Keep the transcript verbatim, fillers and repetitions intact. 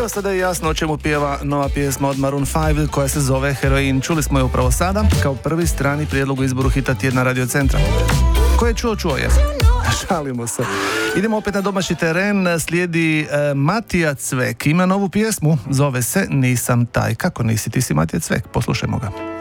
Evo sada je jasno o čemu pjeva nova pjesma od Maroon pet koja se zove Heroin. Čuli smo je upravo sada kao prvi strani prijedlog u izboru hita tjedna Radio Centra. Ko je čuo, čuo je. Šalimo se. Idemo opet na domaći teren. Slijedi e, Matija Cvek. Ima novu pjesmu, zove se Nisam taj. Kako nisi, ti si Matija Cvek. Poslušajmo ga.